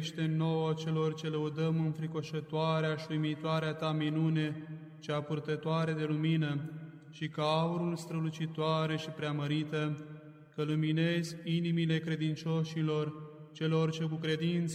nouă celor ce lăudăm înfricoșătoarea și uimitoarea ta minune, cea purtătoare de lumină, și ca aurul strălucitoare și preamărită, că luminezi inimile credincioșilor, celor ce cu credință